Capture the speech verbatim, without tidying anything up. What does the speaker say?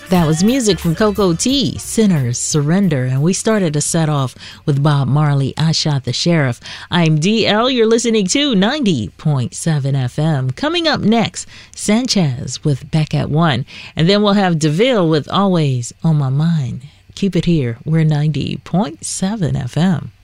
That was music from Coco T, Sinners Surrender, and we started to set off with Bob Marley, I Shot the Sheriff. I'm D L, you're listening to ninety point seven F M. Coming up next, Sanchez with Back at One, and then we'll have DeVille with Always on My Mind. Keep it here, we're ninety point seven F M.